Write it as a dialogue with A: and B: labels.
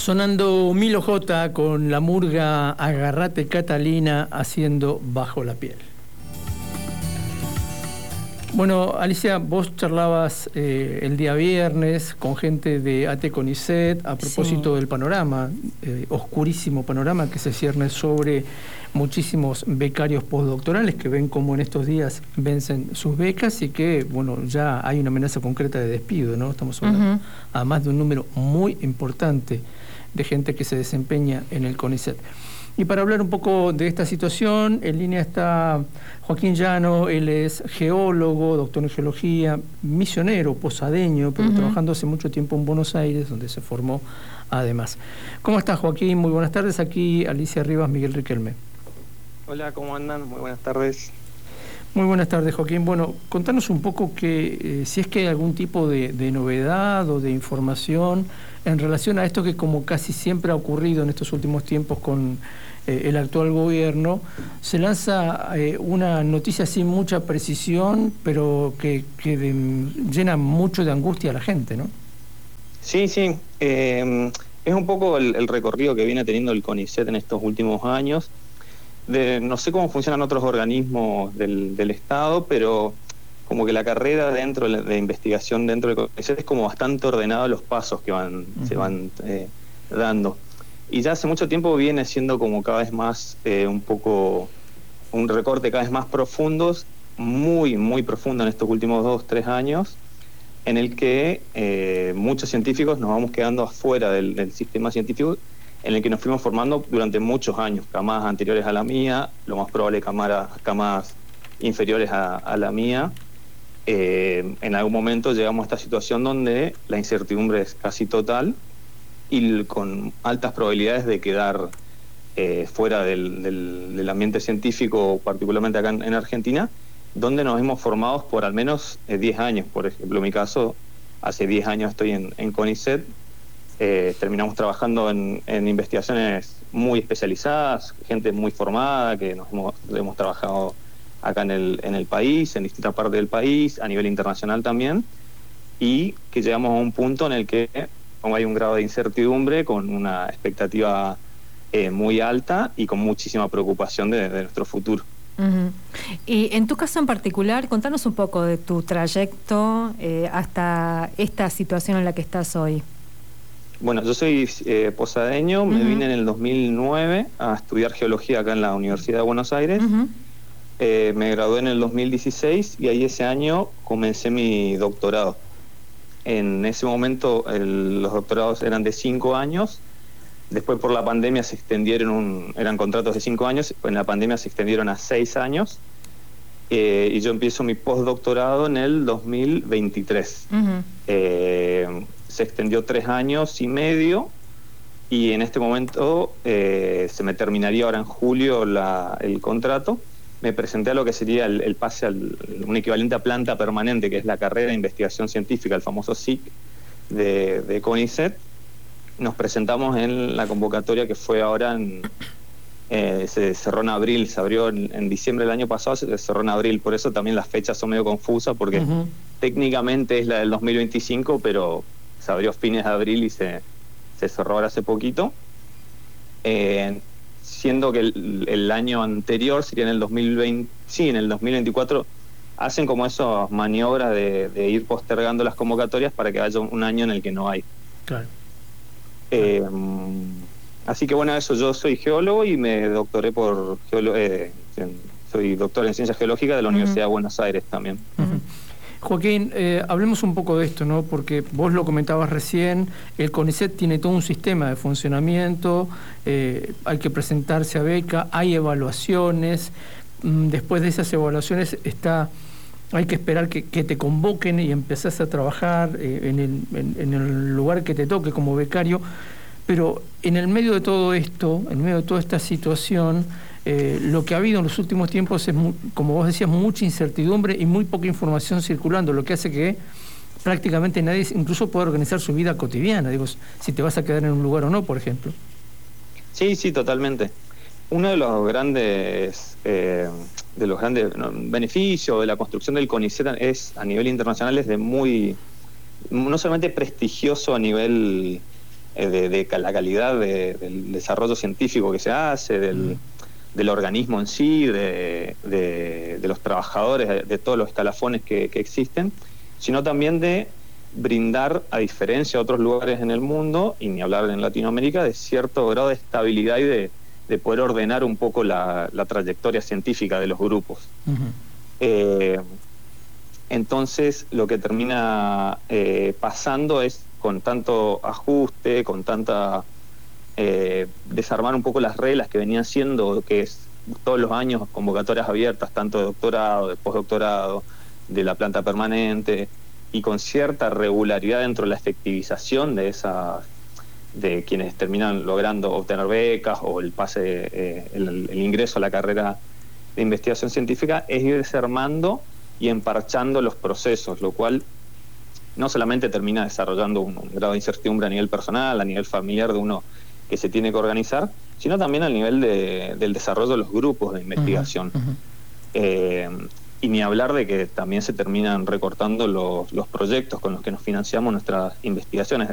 A: Sonando Milo J con la murga Agarrate Catalina haciendo Bajo la piel. Bueno, Alicia, vos charlabas el día viernes con gente de ATE CONICET a propósito del panorama, oscurísimo panorama que se cierne sobre muchísimos becarios postdoctorales que ven cómo en estos días vencen sus becas y que, bueno, ya hay una amenaza concreta de despido, ¿no? Estamos hablando además de un número muy importante de gente que se desempeña en el CONICET. Y para hablar un poco de esta situación, en línea está Joaquín Llano. Él es geólogo, doctor en geología, misionero, posadeño, pero trabajando hace mucho tiempo en Buenos Aires, donde se formó además. ¿Cómo estás, Joaquín? Muy buenas tardes. Aquí Alicia Rivas, Miguel Riquelme.
B: Hola, ¿cómo andan? Muy buenas tardes.
A: Muy buenas tardes, Joaquín. Bueno, contanos un poco que si es que hay algún tipo de novedad o de información en relación a esto que, como casi siempre ha ocurrido en estos últimos tiempos con el actual gobierno, se lanza una noticia sin mucha precisión, pero que llena mucho de angustia a la gente, ¿no?
B: Sí. Es un poco el recorrido que viene teniendo el CONICET en estos últimos años. No sé cómo funcionan otros organismos del Estado, pero como que la carrera dentro de investigación dentro del CONICET es como bastante ordenado los pasos que se van dando. Y ya hace mucho tiempo viene siendo como cada vez más un poco un recorte cada vez más profundos, muy profundo en estos últimos 2-3 años, en el que muchos científicos nos vamos quedando afuera del sistema científico, en el que nos fuimos formando durante muchos años, camadas anteriores a la mía, lo más probable camadas inferiores a la mía. En algún momento llegamos a esta situación donde la incertidumbre es casi total y con altas probabilidades de quedar fuera del ambiente científico, particularmente acá en Argentina, donde nos hemos formado por al menos 10 años. Por ejemplo, en mi caso, hace 10 años estoy en CONICET. Terminamos trabajando en investigaciones muy especializadas, gente muy formada, que hemos trabajado acá en el país, en distintas partes del país, a nivel internacional también, y que llegamos a un punto en el que como hay un grado de incertidumbre, con una expectativa muy alta y con muchísima preocupación de nuestro futuro.
C: Y en tu caso en particular, contanos un poco de tu trayecto hasta esta situación en la que estás hoy.
B: Bueno, yo soy posadeño, me vine en el 2009 a estudiar geología acá en la Universidad de Buenos Aires. Me gradué en el 2016 y ahí ese año comencé mi doctorado. En ese momento los doctorados eran de 5 años, después por la pandemia se extendieron, eran contratos de 5 años, en la pandemia se extendieron a 6 años, y yo empiezo mi postdoctorado en el 2023. Se extendió 3 años y medio y en este momento se me terminaría ahora en julio el contrato. Me presenté a lo que sería el pase un equivalente a planta permanente, que es la carrera de investigación científica, el famoso SIC de CONICET. Nos presentamos en la convocatoria que fue ahora se cerró en abril, se abrió en diciembre del año pasado, se cerró en abril, por eso también las fechas son medio confusas, porque técnicamente es la del 2025, pero se abrió fines de abril y se cerró ahora hace poquito. Siendo que el año anterior sería en el 2020, sí, en el 2024 hacen como esas maniobras de ir postergando las convocatorias para que haya un año en el que no hay.
A: Claro.
B: Así que bueno, eso, yo soy geólogo y me doctoré soy doctor en ciencias geológicas de la Universidad de Buenos Aires también.
A: Joaquín, hablemos un poco de esto, ¿no? Porque vos lo comentabas recién, el CONICET tiene todo un sistema de funcionamiento, hay que presentarse a beca, hay evaluaciones, después de esas evaluaciones hay que esperar que te convoquen y empezás a trabajar en el lugar que te toque como becario, pero en el medio de todo esto, en medio de toda esta situación, lo que ha habido en los últimos tiempos es, como vos decías, mucha incertidumbre y muy poca información circulando, lo que hace que prácticamente nadie incluso pueda organizar su vida cotidiana, digo, si te vas a quedar en un lugar o no, por ejemplo. Sí,
B: totalmente. Uno de los grandes beneficios de la construcción del CONICET es, a nivel internacional, es de no solamente prestigioso a nivel de la calidad del desarrollo científico que se hace, del organismo en sí, de los trabajadores, de todos los escalafones que existen, sino también de brindar, a diferencia de otros lugares en el mundo, y ni hablar en Latinoamérica, de cierto grado de estabilidad y de poder ordenar un poco la trayectoria científica de los grupos. Entonces, lo que termina pasando es, con tanto ajuste, con tanta desarmar un poco las reglas que venían siendo, que es todos los años convocatorias abiertas, tanto de doctorado, de postdoctorado, de la planta permanente, y con cierta regularidad dentro de la efectivización de quienes terminan logrando obtener becas o el pase, el ingreso a la carrera de investigación científica, es ir desarmando y emparchando los procesos, lo cual no solamente termina desarrollando un grado de incertidumbre a nivel personal, a nivel familiar de uno que se tiene que organizar, sino también al nivel del desarrollo de los grupos de investigación. Y ni hablar de que también se terminan recortando los proyectos con los que nos financiamos nuestras investigaciones.